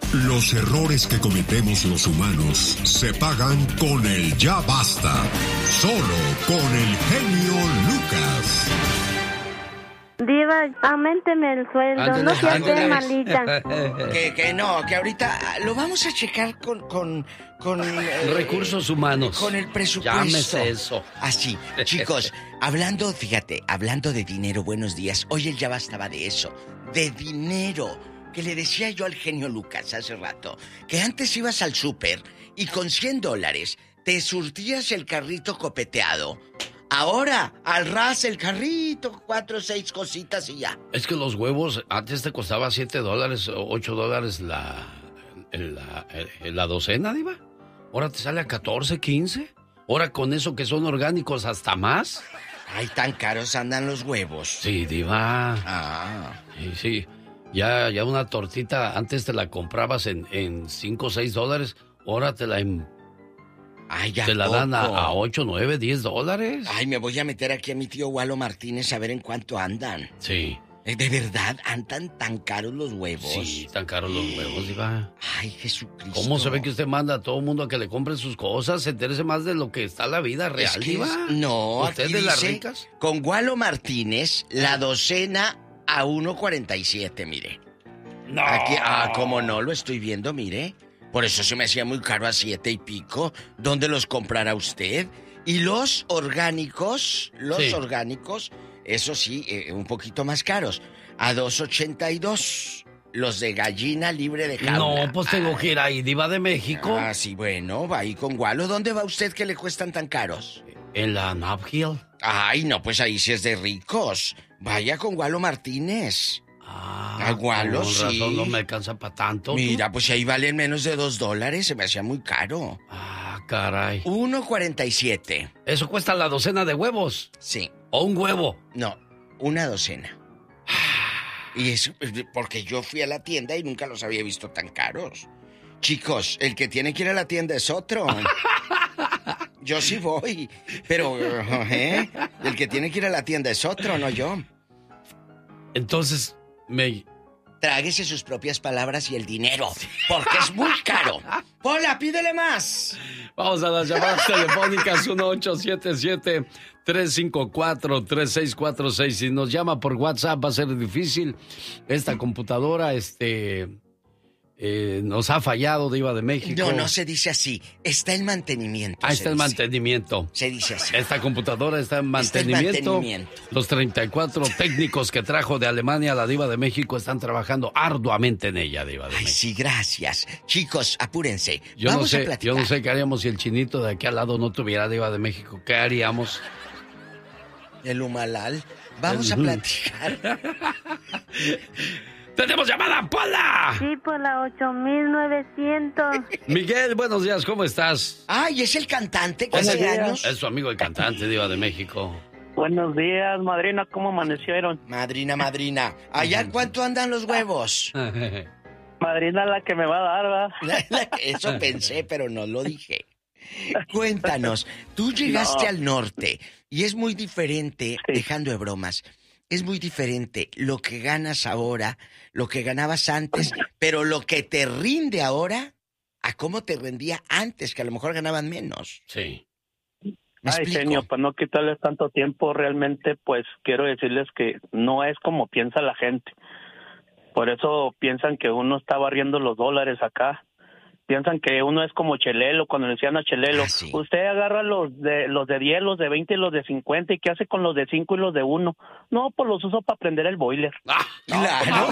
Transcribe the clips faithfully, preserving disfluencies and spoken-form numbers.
Los errores que cometemos los humanos se pagan con el ya basta. Solo con el genio Lucas. Diva, auménteme el sueldo, Ándale, no sea ándale. usted malita. Que, que no, que ahorita lo vamos a checar con... con, con eh, Recursos humanos. Con el presupuesto. Llámese eso. Así, chicos, hablando, fíjate, hablando de dinero, buenos días. Hoy el ya bastaba de eso, de dinero. Que le decía yo al genio Lucas hace rato, que antes ibas al súper y con cien dólares te surtías el carrito copeteado. Ahora, al ras el carrito, cuatro o seis cositas y ya. Es que los huevos antes te costaba siete dólares o ocho dólares la, la, la docena, Diva. Ahora te sale a catorce, quince. Ahora con eso que son orgánicos hasta más. Ay, tan caros andan los huevos. Sí, Diva. Ah. Sí, sí. Ya, ya una tortita antes te la comprabas en, en cinco o seis dólares. Ahora te la... En... Ay, ya Te la poco. dan a, a ocho, nueve, diez dólares. Ay, me voy a meter aquí a mi tío Walo Martínez a ver en cuánto andan. Sí. ¿De verdad andan tan caros los huevos? Sí, tan caros los huevos, Diva. Ay, Jesucristo. ¿Cómo se ve que usted manda a todo el mundo a que le compren sus cosas? Se entérese más de lo que está la vida real, Es que Diva. es- No, ¿Usted aquí de las dice, ricas? con Walo Martínez, la docena a uno cuarenta y siete, mire. No. Aquí, ah, como no, lo estoy viendo, mire. Por eso se me hacía muy caro a siete y pico. ¿Dónde los comprará usted? Y los orgánicos, los Sí. orgánicos, eso sí, eh, un poquito más caros. A dos ochenta y dos. Los de gallina libre de jaula. No, pues tengo que ir ahí, Diva de México. Ah, sí, bueno, va ahí con Walo. ¿Dónde va usted que le cuestan tan caros? En la Nob Hill. Ay, no, pues ahí sí es de ricos. Vaya con Walo Martínez. Ah, A Walo, con sí. razón no me alcanza para tanto. ¿tú? Mira, pues ahí valen menos de dos dólares. Se me hacía muy caro. Ah, caray. uno cuarenta y siete. Eso cuesta la docena de huevos. Sí. O un huevo. No, una docena. Y eso, porque yo fui a la tienda y nunca los había visto tan caros. Chicos, el que tiene que ir a la tienda es otro. Yo sí voy, pero ¿eh? El que tiene que ir a la tienda es otro, no yo. Entonces, me... Tráguese sus propias palabras y el dinero, porque es muy caro. Pola, pídele más. Vamos a las llamadas telefónicas uno ocho siete siete, tres cinco cuatro, tres seis cuatro seis. Si nos llama por WhatsApp va a ser difícil. Esta computadora, este... Eh, nos ha fallado, Diva de México. No, no se dice así. Está en mantenimiento. Ahí se está el dice. mantenimiento. Se dice así. Esta computadora está en Está en mantenimiento. mantenimiento. Los treinta y cuatro técnicos que trajo de Alemania la Diva de México están trabajando arduamente en ella, Diva de Ay, México. sí, gracias. Chicos, apúrense. Yo no Vamos a sé, platicar. yo no sé qué haríamos si el chinito de aquí al lado no tuviera Diva de México. ¿Qué haríamos? El Humalal. Vamos a Ujú. platicar. ¡Tenemos llamada, Pola! Sí, por la ocho mil novecientos. Miguel, buenos días, ¿cómo estás? Ay, es el cantante que Buenos hace días. años. Es su amigo el cantante, Diva de México. Buenos días, madrina, ¿cómo amanecieron? Madrina, madrina. ¿Allá en cuánto andan los huevos? Madrina la que me va a dar, ¿va? Eso pensé, pero no lo dije. Cuéntanos, tú llegaste No. al norte y es muy diferente, Sí. dejando de bromas, es muy diferente lo que ganas ahora, lo que ganabas antes, pero lo que te rinde ahora a cómo te rendía antes, que a lo mejor ganaban menos. Sí. ¿Me Ay, explico? genio, para no quitarles tanto tiempo, realmente, pues, quiero decirles que no es como piensa la gente. Por eso piensan que uno está barriendo los dólares acá. Piensan que uno es como Chelelo, cuando le decían a Chelelo, Ah, sí. usted agarra los de los de diez, los de veinte y los de cincuenta, ¿y qué hace con los de cinco y los de uno? No, pues los uso para prender el boiler. Ah, Claro.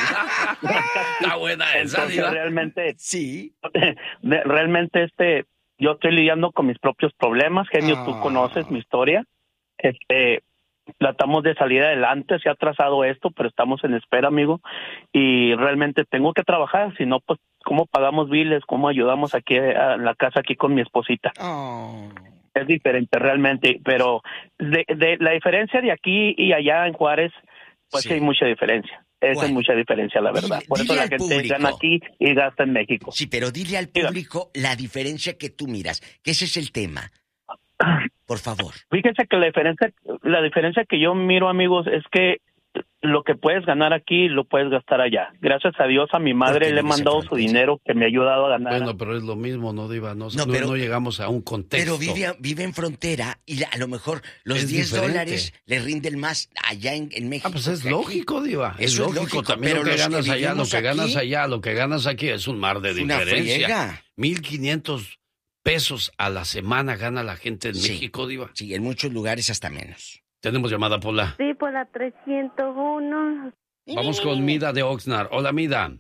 está buena esa, Entonces, Diva. realmente, Sí. de- realmente, este, yo estoy lidiando con mis propios problemas, genio, Ah. tú conoces mi historia. Este, tratamos de salir adelante, se ha trazado esto, pero estamos en espera, amigo, y realmente tengo que trabajar, si no, pues, ¿cómo pagamos biles? ¿Cómo ayudamos aquí a la casa aquí con mi esposita? Oh. Es diferente realmente, pero de, de la diferencia de aquí y allá en Juárez, pues Sí. sí hay mucha diferencia. Esa Bueno, es mucha diferencia, la verdad. dile- Por eso dile la al gente público. gana aquí y gasta en México. Sí, pero dile al Diga. público la diferencia que tú miras, que ese es el tema. Por favor. Fíjense que la diferencia, la diferencia que yo miro, amigos, es que lo que puedes ganar aquí lo puedes gastar allá. Gracias a Dios a mi madre le he mandado su dinero que me ha ayudado a ganar. Bueno, pero es lo mismo, ¿no, Diva? No, No, no, pero- no llegamos a un contexto. Pero vive, vive en frontera y a lo mejor los Es diez diferente. dólares le rinden más allá en, en México. Ah, pues es que aquí. lógico, Diva. Es Eso es lógico. lógico, También pero lo que los que ganas allá, lo vivimos que ganas aquí- allá, lo que ganas aquí es un mar de Es una diferencia. friega. mil quinientos pesos a la semana gana la gente en Sí. México, Diva. Sí, en muchos lugares hasta menos. Tenemos llamada, Pola. Sí, por la trescientos uno. Vamos con Mida de Oxnard. Hola, Mida.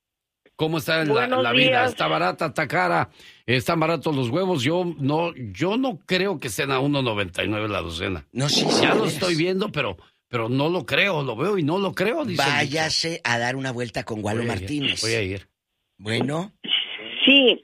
¿Cómo está la, Buenos la vida? días. ¿Está barata, está cara? ¿Están baratos los huevos? Yo no, yo no creo que estén a uno noventa y nueve la docena. No, sí, sí. Ya de lo veras. estoy viendo, pero, pero no lo creo. Lo veo y no lo creo, dice el dicho. Váyase a dar una vuelta con Walo Voy a ir, Martínez. Voy a ir. Bueno, Sí,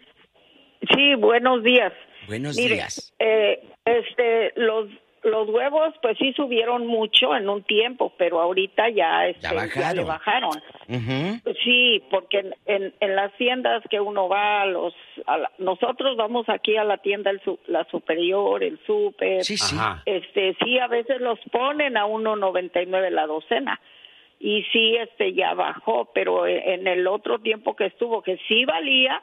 sí, buenos días. buenos Mire, días. eh, este, los los huevos, pues sí subieron mucho en un tiempo, pero ahorita ya, este, Ya ya, bajaron. le bajaron. Ujú. Sí, porque en, en, en las tiendas que uno va, a los, a la- nosotros vamos aquí a la tienda, el su- la superior, el súper. Sí, sí. Ajá. Este, sí, a veces los ponen a uno noventa y nueve la docena. Y sí, este, ya bajó, pero en el otro tiempo que estuvo, que sí valía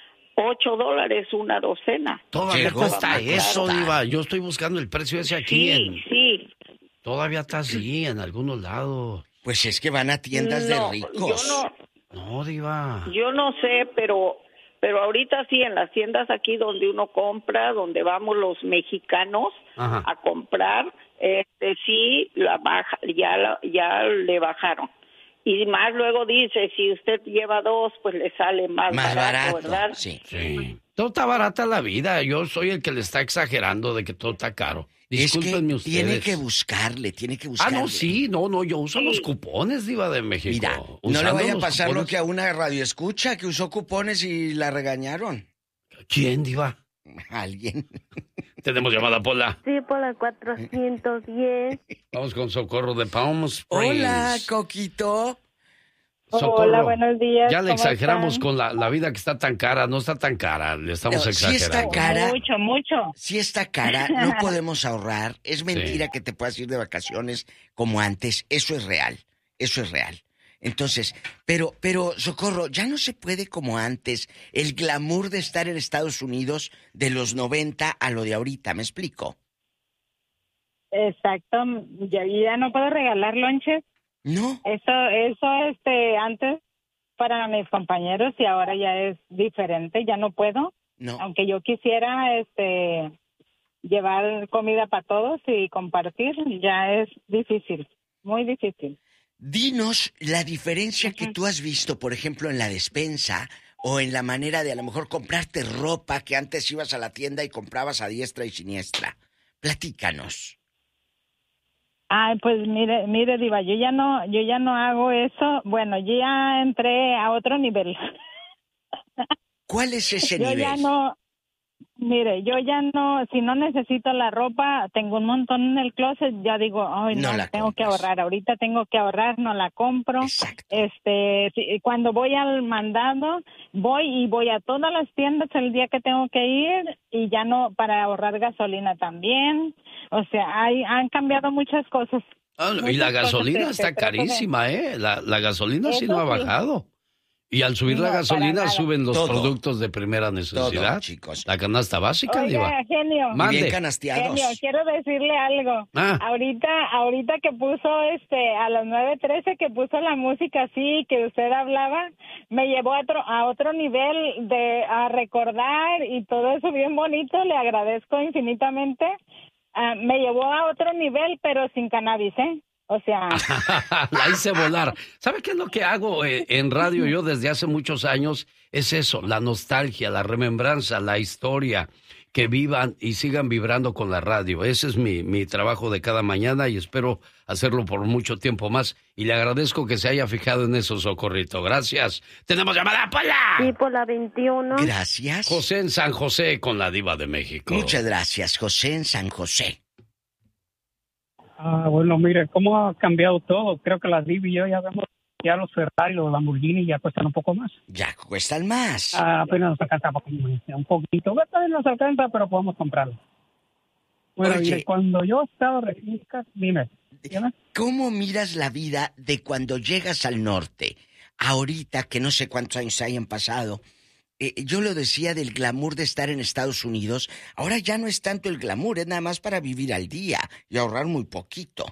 ocho dólares una docena. Todavía Llegó cuesta a eso, costar. Diva. Yo estoy buscando el precio ese aquí. Sí, En, sí. todavía está así en algunos lados. Pues es que van a tiendas No, de yo ricos. no, No, Diva. yo no sé, pero pero ahorita sí, en las tiendas aquí donde uno compra, donde vamos los mexicanos Ajá. a comprar, este sí, la baja, ya, la- ya le bajaron. Y más luego dice, si usted lleva dos, pues le sale más, Más barato, barato. ¿verdad? Sí. Sí. Todo está barata la vida. Yo soy el que le está exagerando de que todo está caro. Discúlpenme es que ustedes. tiene que buscarle, tiene que Ah, buscarle. no, sí, no, no, yo uso Sí. los cupones, Diva de México. Mira, no Usando le vaya a los pasar lo cupones- que a una radio escucha que usó cupones y la regañaron. ¿Quién, Diva? Alguien. Tenemos llamada, Pola. Sí, por la cuatrocientos diez. Vamos con Socorro de Palm Springs. Hola, Coquito. Socorro. Hola, buenos días. Ya le ¿cómo exageramos están? con la, la vida que está tan cara. No está tan cara, le estamos No, sí está exagerando. cara. Mucho, mucho. Si está cara, no podemos ahorrar. Es mentira Sí. que te puedas ir de vacaciones como antes. Eso es real. Eso es real. Entonces, pero, pero, Socorro, ya no se puede como antes. El glamour de estar en Estados Unidos de los noventa a lo de ahorita. ¿Me explico? Exacto. Ya, ya no puedo regalar lonches. No. Eso, eso, este, antes para mis compañeros y ahora ya es diferente. Ya no puedo. No. Aunque yo quisiera, este, llevar comida para todos y compartir, ya es difícil, muy difícil. Dinos la diferencia que tú has visto, por ejemplo, en la despensa o en la manera de a lo mejor comprarte ropa que antes ibas a la tienda y comprabas a diestra y siniestra. Platícanos. Ay, pues mire, mire, Diva, yo ya no, yo ya no hago eso. Bueno, yo ya entré a otro nivel. ¿Cuál es ese Yo nivel? ya no, mire, yo ya no, si no necesito la ropa, tengo un montón en el closet, ya digo, ay, No no, la tengo que compras. ahorrar, ahorita tengo que ahorrar, no la compro. Exacto. Este, si- cuando voy al mandado, voy y voy a todas las tiendas el día que tengo que ir y ya no, para ahorrar gasolina también. O sea, hay, han cambiado muchas cosas. Ah, no, y Muchas la cosas gasolina que- está que trato de- carísima, ¿eh? La, la gasolina sí Eso no ha sí. bajado. Y al subir la No, para gasolina nada. suben los Todo. productos de primera necesidad. Todo, chicos. La canasta básica, Oiga, Diva. genio. Y Mande. bien canasteados. Genio, quiero decirle algo. Ah. Ahorita, ahorita que puso este a las nueve trece que puso la música así que usted hablaba, me llevó a otro a otro nivel de a recordar y todo eso bien bonito. Le agradezco infinitamente. Ah, me llevó a otro nivel, pero sin cannabis, ¿eh? O sea, La hice volar. ¿Sabe qué es lo que hago eh, en radio yo desde hace muchos años? Es eso, la nostalgia, la remembranza, la historia, que vivan y sigan vibrando con la radio. Ese es mi, mi trabajo de cada mañana y espero hacerlo por mucho tiempo más. Y le agradezco que se haya fijado en eso, Socorrito. Gracias. ¡Tenemos llamada, Pola! Sí, por la veintiuno. Gracias. José en San José con la Diva de México. Muchas gracias, José en San José. Ah, bueno, mire, cómo ha cambiado todo. Creo que las Divi y yo ya vemos, ya los Ferrari, los Lamborghini ya cuestan un poco más. Ya cuestan más. Ah, apenas nos alcanza como un poquito. Todavía nos alcanza, pero podemos comprarlo. Bueno, Oye. mire, cuando yo estaba recién, dime. ¿Cómo miras la vida de cuando llegas al norte? Ahorita, que no sé cuántos años hayan pasado, eh, yo lo decía del glamour de estar en Estados Unidos. Ahora ya no es tanto el glamour, es nada más para vivir al día y ahorrar muy poquito.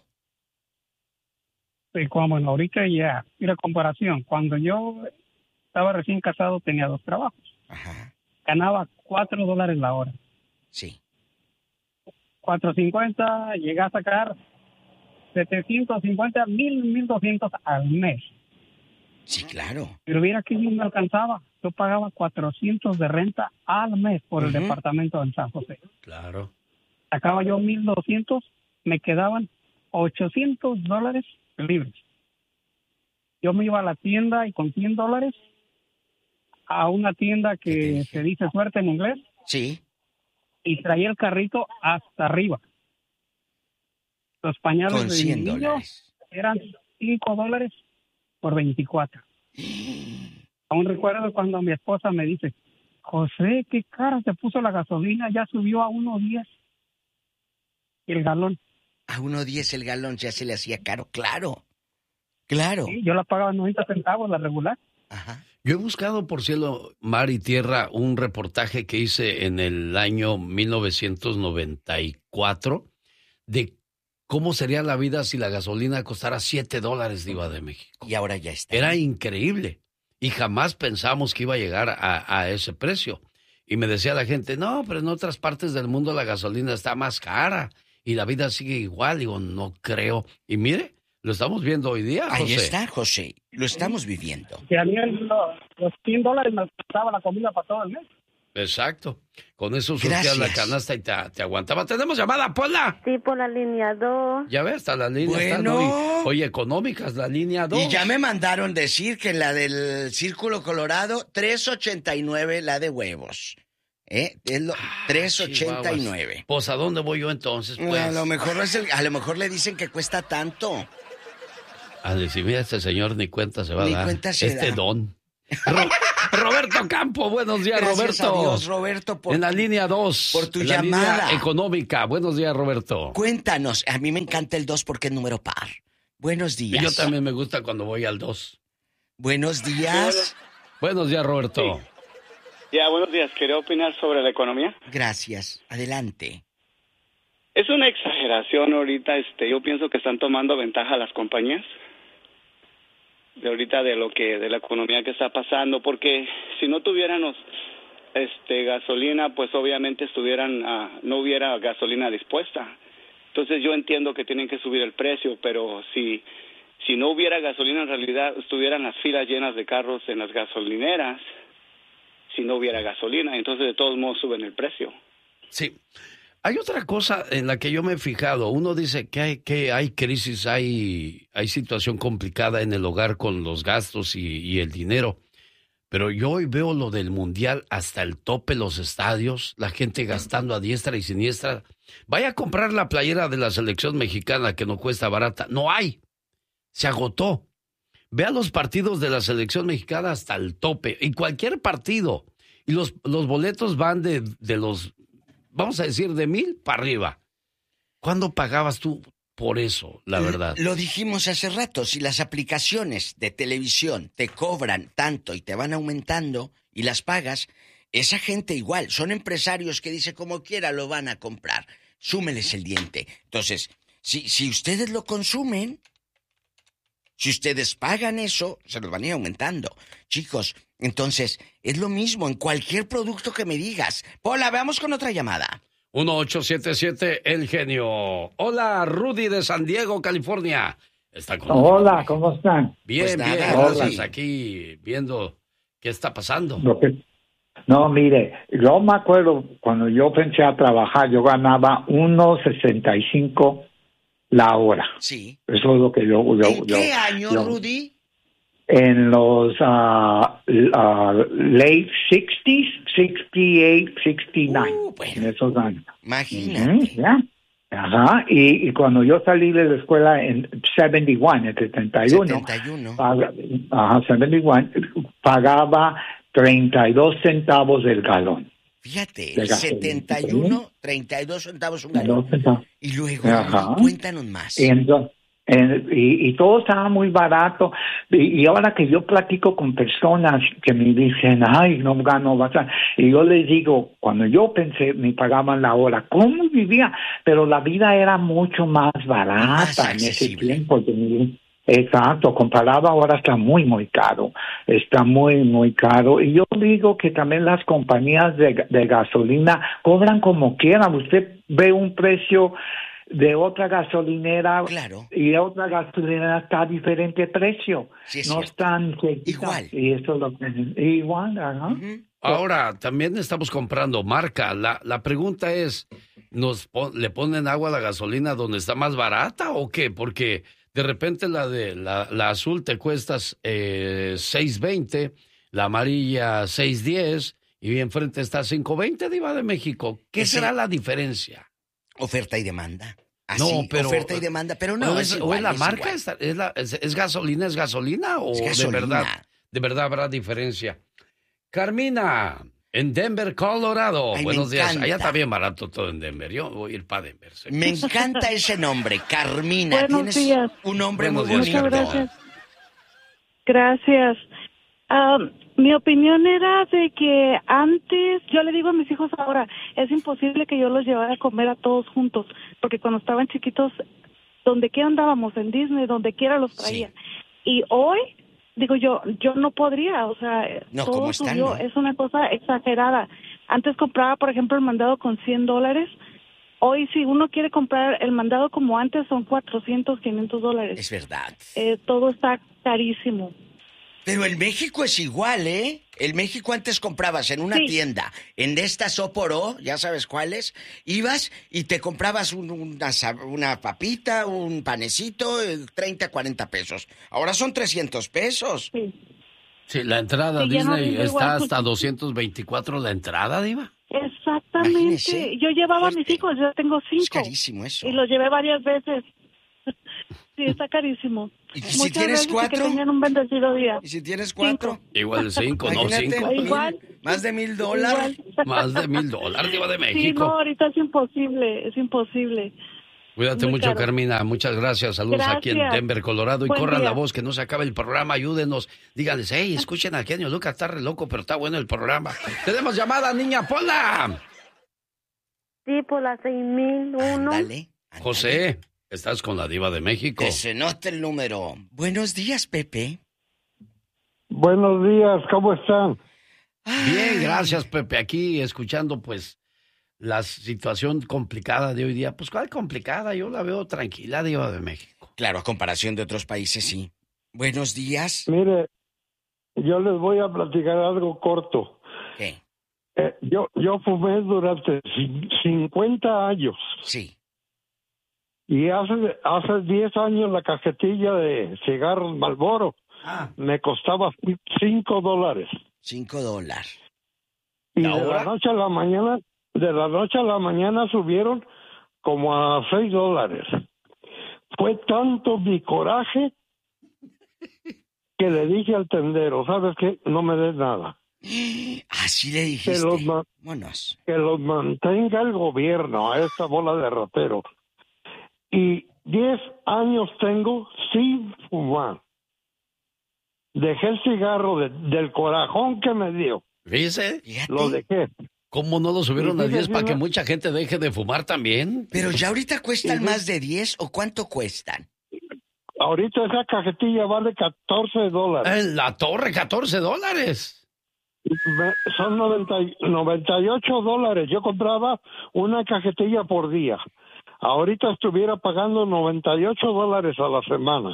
Sí, como en ahorita ya. Mira, comparación. Cuando yo estaba recién casado tenía dos trabajos. Ajá. Ganaba cuatro dólares la hora. Sí. Cuatro cincuenta, llegué a sacar setecientos cincuenta, mil, mil doscientos al mes. Sí, claro. Pero mira que no me alcanzaba. Yo pagaba cuatrocientos de renta al mes por el uh-huh. departamento en San José. Claro. Sacaba yo mil doscientos, me quedaban ochocientos dólares libres. Yo me iba a la tienda y con cien dólares a una tienda que se dice Suerte en inglés. Sí. Y traía el carrito hasta arriba. Los pañales con de cien niño dólares. Eran cinco dólares por veinticuatro. Aún recuerdo cuando mi esposa me dice, José, qué cara se puso la gasolina, ya subió a uno diez el galón. A uno diez el galón ya se le hacía caro, claro. Claro. Sí, yo la pagaba noventa centavos, la regular. Ajá. Yo he buscado por cielo, mar y tierra un reportaje que hice en el año mil novecientos noventa y cuatro de cómo sería la vida si la gasolina costara siete dólares, Diva de México. Y ahora ya está. Era increíble. Y jamás pensamos que iba a llegar a, a ese precio. Y me decía la gente, no, pero en otras partes del mundo la gasolina está más cara y la vida sigue igual. Digo, no creo. Y mire, lo estamos viendo hoy día, José. Ahí está, José. Lo estamos viviendo. Que a mí los, los cien dólares me alcanzaba la comida para todo el mes. Exacto. Con eso surgía la canasta y te, te aguantaba. ¿Tenemos llamada, Pola? Sí, por la línea dos. Ya ves, hasta la línea bueno. están hoy, hoy económicas, la línea dos. Y ya me mandaron decir que la del Círculo Colorado, tres ochenta y nueve la de huevos. ¿Eh? Es lo, ah, tres ochenta y nueve. Pues, ¿a dónde voy yo entonces? Pues? A lo mejor es el, a lo mejor le dicen que cuesta tanto. A decir, mira, este señor ni cuenta se va ni a dar. Cuenta se este da. don. Ro- Roberto Campo, buenos días, Gracias Roberto. A Dios, Roberto, por en la línea dos. Por tu en llamada. La línea económica. Buenos días, Roberto. Cuéntanos, a mí me encanta el dos porque es número par. Buenos días. Y yo también me gusta cuando voy al dos. Buenos días. Buenos días, Roberto. Sí. Ya, buenos días. Quería opinar sobre la economía. Gracias. Adelante. Es una exageración ahorita. Este, yo pienso que están tomando ventaja las compañías de ahorita de lo que de la economía que está pasando, porque si no tuviéramos este gasolina, pues obviamente estuvieran uh, no hubiera gasolina dispuesta. Entonces yo entiendo que tienen que subir el precio, pero si si no hubiera gasolina, en realidad estuvieran las filas llenas de carros en las gasolineras. Si no hubiera gasolina, entonces de todos modos suben el precio. Sí. Hay otra cosa en la que yo me he fijado. Uno dice que hay, que hay crisis, hay, hay situación complicada en el hogar con los gastos y, y el dinero. Pero yo hoy veo lo del mundial hasta el tope, los estadios, la gente gastando a diestra y siniestra. Vaya a comprar la playera de la selección mexicana que no cuesta barata. No hay. Se agotó. Vea los partidos de la selección mexicana hasta el tope. Y cualquier partido. Y los, los boletos van de, de los... vamos a decir, de mil para arriba. ¿Cuándo pagabas tú por eso, la verdad? Lo dijimos hace rato, si las aplicaciones de televisión te cobran tanto y te van aumentando y las pagas, esa gente igual, son empresarios que dice como quiera lo van a comprar. Súmeles el diente. Entonces, si, si ustedes lo consumen, si ustedes pagan eso, se los van a ir aumentando. Chicos, entonces, es lo mismo en cualquier producto que me digas. Hola, veamos con otra llamada. uno ocho siete siete, El Genio. Hola, Rudy de San Diego, California. Está con Hola, nosotros. ¿Cómo están? Bien, pues nada, bien, gracias. Hola. Aquí viendo qué está pasando. Que... No, mire, yo me acuerdo cuando yo pensé a trabajar, yo ganaba uno sesenta y cinco la hora. Sí. Eso es lo que yo... yo ¿En yo, qué año, yo, Rudy? En los uh, uh, late sixties, sixty-eight, sixty-nine, uh, bueno, en esos años. Imagínate. Uh-huh, yeah. Ajá, y, y cuando yo salí de la escuela en setenta y uno, en setenta y uno, setenta y uno. Pag, ajá, setenta y uno, pagaba treinta y dos centavos el galón. Fíjate, el setenta y uno, treinta y dos centavos un galón. Y luego, ajá. Cuéntanos más. Entonces, Eh, y, y todo estaba muy barato. Y, y ahora que yo platico con personas que me dicen, ay, no gano bastante. Y yo les digo, cuando yo pensé, me pagaban la hora. ¿Cómo vivía? Pero la vida era mucho más barata Más en ese accesible. tiempo. Exacto, comparado ahora está muy, muy caro. Está muy, muy caro. Y yo digo que también las compañías de, de gasolina cobran como quieran. Usted ve un precio de otra gasolinera, claro, y otra gasolinera está a diferente precio. Sí, es no cierto. están igual. Y eso es lo que igual, ajá. Uh-huh. Ahora, también estamos comprando marca. La, la pregunta es, ¿nos pon- le ponen agua a la gasolina donde está más barata o qué? Porque de repente la de la, la azul te cuesta eh, seis veinte, la amarilla seis diez y enfrente está cinco veinte, Diva de México. ¿Qué Ese- será la diferencia? Oferta y demanda. Así, No, pero- oferta y demanda, pero no, ¿O es, es, igual, o es la es marca? igual. ¿Es, es la- es- es gasolina? ¿Es gasolina? ¿O Es de gasolina. verdad? De verdad habrá diferencia. Carmina, en Denver, Colorado. Ay, me Buenos días. encanta. Allá está bien barato todo en Denver. Yo voy a ir para Denver. sé. Me encanta ese nombre, Carmina. Buenos Tienes días. un nombre Buenos muy días, bonito. Muchas gracias. Gracias. Ah, mi opinión era de que antes, yo le digo a mis hijos ahora, es imposible que yo los llevara a comer a todos juntos, porque cuando estaban chiquitos, donde quiera andábamos, en Disney, donde quiera los traía. Sí. Y hoy, digo yo, yo no podría, o sea, No, todo ¿cómo están, subió, no? es una cosa exagerada. Antes compraba, por ejemplo, el mandado con cien dólares. Hoy, si uno quiere comprar el mandado como antes, son cuatrocientos, quinientos dólares. Es verdad. Eh, todo está carísimo. Pero en México es igual, ¿eh? En México antes comprabas en una Sí. tienda, en esta Soporo, ya sabes cuáles, ibas y te comprabas un- una, sa- una papita, un panecito, eh, treinta, cuarenta pesos. Ahora son trescientos pesos. Sí. Sí, la entrada a Sí, ya no Disney vive está igual. hasta doscientos veinticuatro la entrada, Diva. Exactamente. Imagínese. Yo llevaba a mis Fuerte. hijos, yo tengo cinco. Es carísimo eso. Y los llevé varias veces. Sí, está carísimo. ¿Y si Muchas tienes gracias y cuatro? que tengan un bendecido día. ¿Y si tienes cuatro? Igual de cinco, no Imagínate, cinco. mil- Igual. más de mil dólares. Igual. Más de mil dólares, Diva de Sí, no, México. ahorita es imposible, es imposible. Cuídate muy mucho, caro. Carmina. Muchas gracias. Saludos aquí en Gracias. Denver, Colorado. Y Buen corran día. la voz, que no se acabe el programa. Ayúdenos. Díganles, hey, escuchen a Genio Lucas, está re loco, pero está bueno el programa. Tenemos llamada, niña Pola. Sí, por la seis mil uno. Ándale, ándale. José, estás con la Diva de México. Que se note el número. Buenos días, Pepe. Buenos días, ¿cómo están? Bien, gracias, Pepe. Aquí escuchando, pues, la situación complicada de hoy día. Pues, ¿cuál complicada? Yo la veo tranquila, Diva de México. Claro, a comparación de otros países, sí. Buenos días. Mire, yo les voy a platicar algo corto. ¿Qué? Eh, yo, yo fumé durante cin- cincuenta años Sí. y hace, hace diez años la cajetilla de cigarros Marlboro Ah, me costaba cinco dólares. cinco dólares. Y ¿Y de ahora? la noche a la mañana, de la noche a la mañana subieron como a seis dólares. Fue tanto mi coraje que le dije al tendero, ¿sabes qué? No me des nada. Así le Que los, dijiste. ma- Vámonos. que los mantenga el gobierno a esta bola de rateros. Y diez años tengo sin fumar. Dejé el cigarro de- del corajón que me dio. Fíjese, Fíjate. Lo dejé. ¿cómo no lo subieron Y a diez fíjese, para que no- mucha gente deje de fumar también? Pero ya ahorita cuestan Ujú. más de diez, ¿o cuánto cuestan? Ahorita esa cajetilla vale catorce dólares. En la torre, catorce dólares. Me- son noventa y- noventa y ocho dólares. Yo compraba una cajetilla por día. Ahorita estuviera pagando noventa y ocho dólares a la semana.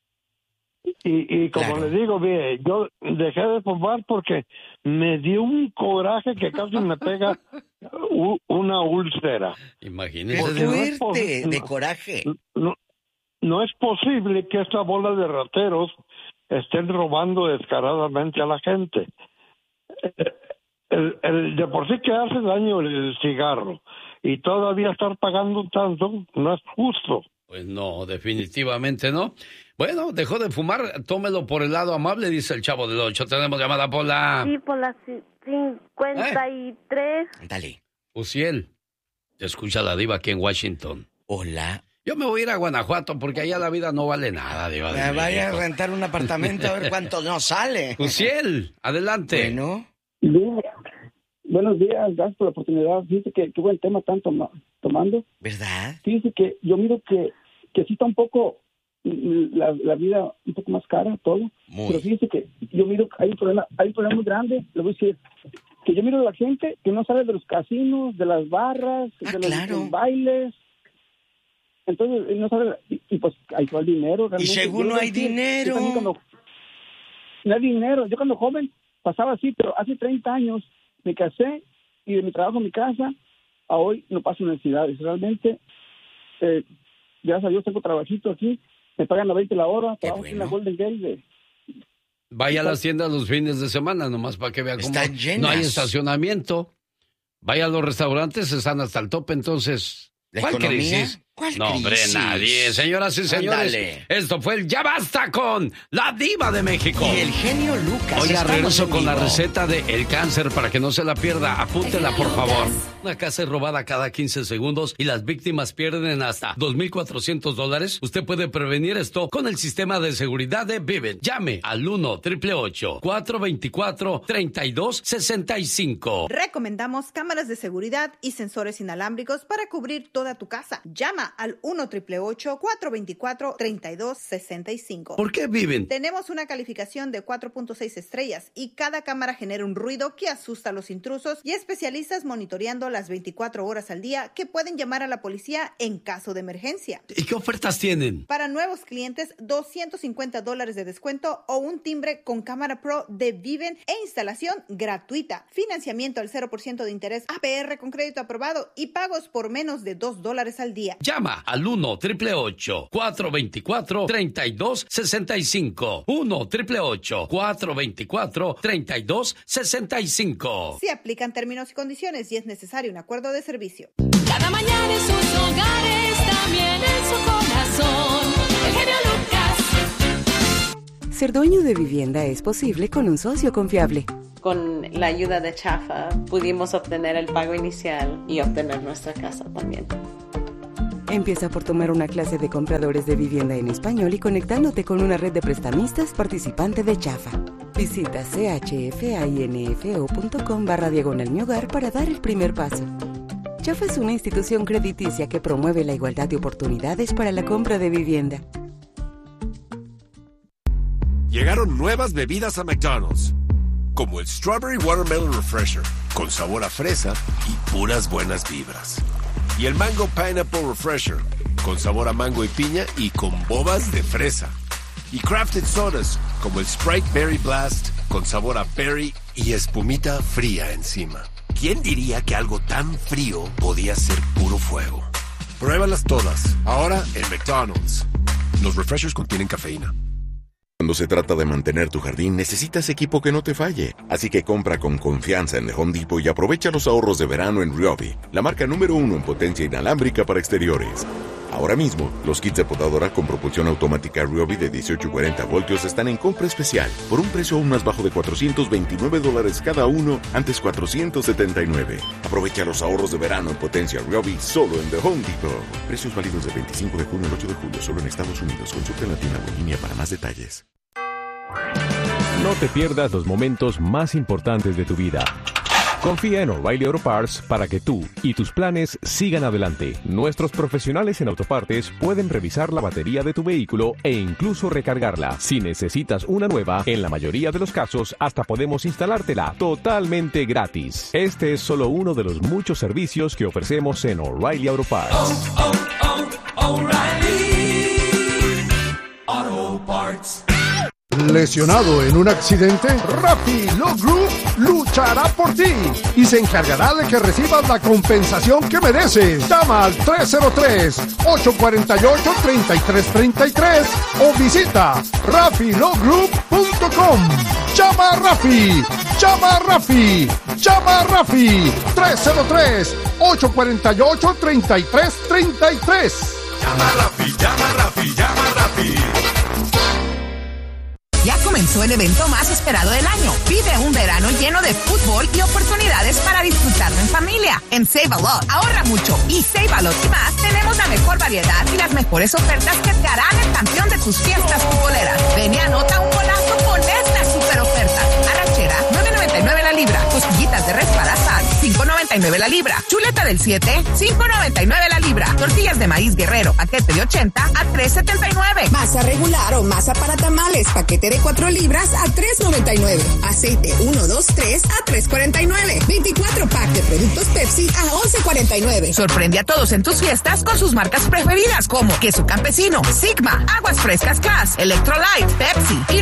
Y, y como Claro. le digo, mire, yo dejé de fumar porque me dio un coraje que casi me pega u- una úlcera. Imagínese. ¡Qué Porque no es fuerte! posi- De no. coraje. No, no es posible que esta bola de rateros estén robando descaradamente a la gente. El, el- de por sí que hace daño el cigarro y todavía estar pagando tanto no es justo. Pues no, definitivamente no. Bueno, dejó de fumar, tómelo por el lado amable, dice el Chavo del Ocho. Tenemos llamada por la... Sí, por la ci- cincuenta y tres. Dale. Uciel, te escucha la Diva aquí en Washington. Hola. Yo me voy a ir a Guanajuato porque allá la vida no vale nada, Diva de Vaya México. a rentar un apartamento a ver cuánto nos sale. Uciel, adelante. Bueno. Bien. Buenos días, gracias por la oportunidad. Fíjese que qué buen tema están toma, tomando. ¿Verdad? Fíjese que yo miro que, que sí está un poco la, la vida un poco más cara, todo. Muy. Pero fíjese que yo miro que hay un problema, hay un problema muy grande, le voy a decir, que yo miro a la gente que no sabe de los casinos, de las barras, Ah, de los, claro. de los bailes. Entonces, no sabe, y, y pues ahí va el dinero. Y Realmente. según Yo no le hay voy a decir, dinero. yo también cuando- no hay dinero. Yo cuando joven pasaba así, pero hace treinta años me casé y de mi trabajo a mi casa a hoy no paso necesidades. Realmente, eh, gracias a Dios tengo trabajito aquí, me pagan a veinte la hora, trabajo aquí en la Golden Gate. De, Vaya a las tiendas los fines de semana, nomás para que vea cómo Están llenas. no hay estacionamiento. Vaya a los restaurantes, están hasta el tope, entonces... ¿La ¿Cuál economía? crisis? ¿Cuál no, hombre, crisis? nadie. Señoras y señores, Ándale. esto fue el Ya Basta con la Diva de México. Y el genio Lucas. Oiga, estamos regreso en con la vivo. receta de el cáncer para que no se la pierda. Apúntela, por favor. Una casa es robada cada quince segundos y las víctimas pierden hasta dos mil cuatrocientos dólares. Usted puede prevenir esto con el sistema de seguridad de Vivint. Llame al uno, ocho ocho ocho, cuatro dos cuatro, tres dos seis cinco. Recomendamos cámaras de seguridad y sensores inalámbricos para cubrir toda tu casa. Llama al uno, ocho ocho ocho, cuatro dos cuatro, tres dos seis cinco. ¿Por qué Vivint? Tenemos una calificación de cuatro punto seis estrellas y cada cámara genera un ruido que asusta a los intrusos y especialistas monitoreando las veinticuatro horas al día que pueden llamar a la policía en caso de emergencia. ¿Y qué ofertas tienen? Para nuevos clientes, doscientos cincuenta dólares de descuento o un timbre con cámara pro de Vivint e instalación gratuita. Financiamiento al cero por ciento de interés A P R con crédito aprobado y pagos por menos de dos dólares al día. Llama al uno, ocho ocho ocho, cuatro dos cuatro, tres dos seis cinco. uno, ocho ocho ocho, cuatro dos cuatro, tres dos seis cinco. Se aplican términos y condiciones y es necesario un acuerdo de servicio. Cada mañana en sus hogares, también en su corazón. El genio Lucas. Ser dueño de vivienda es posible con un socio confiable. Con la ayuda de Chafa pudimos obtener el pago inicial y obtener nuestra casa también. Empieza por tomar una clase de compradores de vivienda en español y conectándote con una red de prestamistas participante de Chafa. Visita chfainfo.com barra diagonal mi hogar para dar el primer paso. Chafa es una institución crediticia que promueve la igualdad de oportunidades para la compra de vivienda. Llegaron nuevas bebidas a McDonald's, como el Strawberry Watermelon Refresher, con sabor a fresa y puras buenas vibras. Y el Mango Pineapple Refresher, con sabor a mango y piña y con bobas de fresa. Y Crafted Sodas, como el Sprite Berry Blast, con sabor a berry y espumita fría encima. ¿Quién diría que algo tan frío podía ser puro fuego? Pruébalas todas, ahora en McDonald's. Los refreshers contienen cafeína. Cuando se trata de mantener tu jardín, necesitas equipo que no te falle. Así que compra con confianza en The Home Depot y aprovecha los ahorros de verano en Ryobi, la marca número uno en potencia inalámbrica para exteriores. Ahora mismo, los kits de podadora con propulsión automática Ryobi de dieciocho y cuarenta voltios están en compra especial, por un precio aún más bajo de cuatrocientos veintinueve dólares cada uno, antes cuatrocientos setenta y nueve. Aprovecha los ahorros de verano en potencia Ryobi solo en The Home Depot. Precios válidos del veinticinco de junio al ocho de julio, solo en Estados Unidos. Consulta en la tienda o en línea para más detalles. No te pierdas los momentos más importantes de tu vida. Confía en O'Reilly Auto Parts para que tú y tus planes sigan adelante. Nuestros profesionales en autopartes pueden revisar la batería de tu vehículo e incluso recargarla. Si necesitas una nueva, en la mayoría de los casos hasta podemos instalártela totalmente gratis. Este es solo uno de los muchos servicios que ofrecemos en O'Reilly Auto Parts. Oh, oh, oh, O'Reilly Auto Parts. ¿Lesionado en un accidente? Rappi Law Group luchará por ti y se encargará de que recibas la compensación que mereces. Llama al tres cero tres, ocho cuatro ocho, tres tres tres tres o visita rappi law group punto com. Llama a Rappi, llama a Rappi, llama a Rappi. tres cero tres, ocho cuatro ocho, tres tres tres tres. Llama a Rappi, llama a Rappi, llama a Rappi. Ya comenzó el evento más esperado del año. Vive un verano lleno de fútbol y oportunidades para disfrutarlo en familia. En Save A Lot, ahorra mucho y Save A Lot y más tenemos una mejor variedad y las mejores ofertas que te harán el campeón de tus fiestas futboleras. Ven y anota un golazo con esta super oferta. Arrachera, nueve noventa y nueve la libra. Costillitas de res para asar, cinco noventa y nueve la libra. Chuleta del siete, cinco noventa y nueve la libra. Tortillas de maíz Guerrero, paquete de ochenta a tres setenta y nueve. Masa regular o masa para tamales, paquete de cuatro libras a tres noventa y nueve. Aceite uno, dos, tres a tres cuarenta y nueve. veinticuatro pack de productos Pepsi a once cuarenta y nueve. Sorprende a todos en tus fiestas con sus marcas preferidas como Queso Campesino, Sigma, Aguas Frescas Class, Electrolyte, Pepsi y